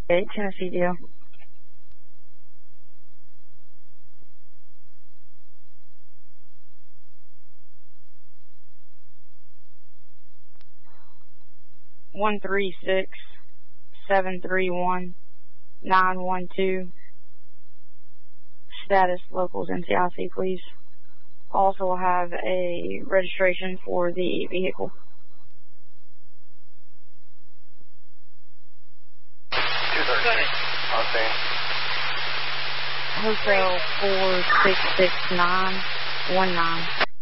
Okay, Tennessee deal. One 36731-912. Status locals NCIC, please. Also have a registration for the vehicle. Hotel 466919.